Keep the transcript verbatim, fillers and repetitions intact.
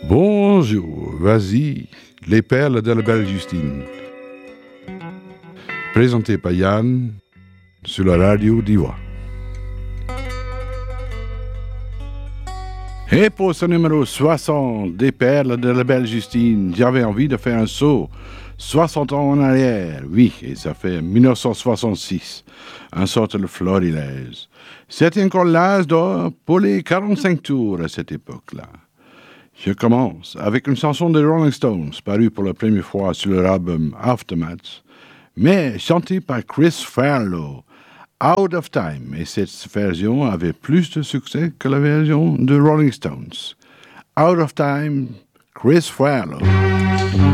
Bonjour, vas-y, les perles de la belle Justine. Présenté par Yann sur la radio d'Ivoire. Et pour ce numéro soixante des perles de la belle Justine, j'avais envie de faire un saut soixante ans en arrière. Oui, et ça fait dix-neuf cent soixante-six, un sorte de florilège. C'était encore l'âge d'or pour les quarante-cinq tours à cette époque-là. Je commence avec une chanson des Rolling Stones, parue pour la première fois sur leur album Aftermath, mais chantée par Chris Farlowe, Out of Time, et cette version avait plus de succès que la version de Rolling Stones. Out of Time, Chris Farlowe.